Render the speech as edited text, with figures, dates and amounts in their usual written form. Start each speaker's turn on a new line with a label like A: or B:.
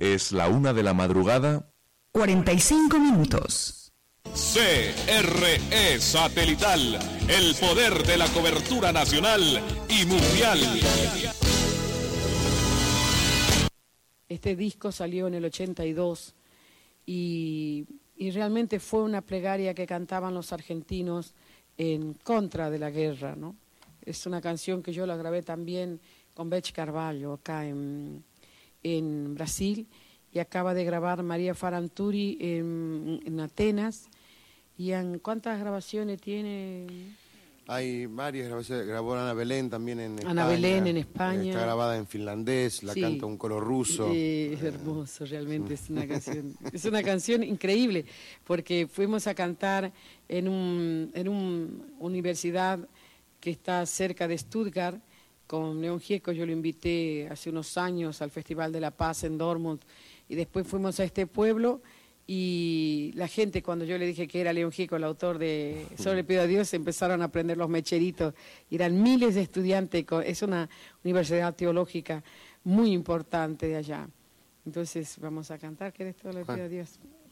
A: Es la 1 de la madrugada.
B: 45 minutos.
C: CRE Satelital, el poder de la cobertura nacional y mundial.
D: Este disco salió en el 82 y realmente fue una plegaria que cantaban los argentinos en contra de la guerra, ¿no? Es una canción que yo la grabé también con Beth Carvalho acá en Brasil, y acaba de grabar María Faranturi en Atenas. ¿Cuántas grabaciones tiene?
E: Hay varias grabaciones. Grabó Ana Belén también en España.
D: Ana Belén en España.
E: Está grabada en finlandés, la canta un coro ruso.
D: Es hermoso, realmente es una canción increíble, porque fuimos a cantar en una universidad que está cerca de Stuttgart con León Gieco. Yo lo invité hace unos años al Festival de la Paz en Dortmund, y después fuimos a este pueblo. Y la gente, cuando yo le dije que era León Gieco, el autor de Solo le pido a Dios, empezaron a aprender los mecheritos. Eran miles de estudiantes, es una universidad teológica muy importante de allá. Entonces vamos a cantar, ¿querés? Solo le pido a Dios.